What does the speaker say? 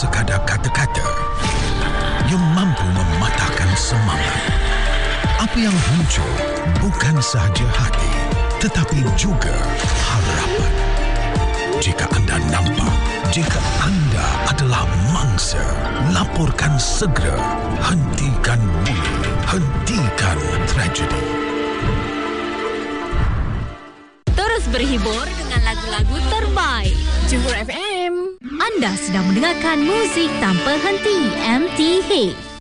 sekadar kata-kata yang mampu mematahkan semangat. Apa yang muncul bukan sahaja hati, tetapi juga harapan. Jika anda nampak, jika anda adalah mangsa, laporkan segera. Hentikan buli, hentikan tragedi. Terus berhibur dengan lagu-lagu terbaik Johor FM. Anda sedang mendengarkan muzik tanpa henti MTH.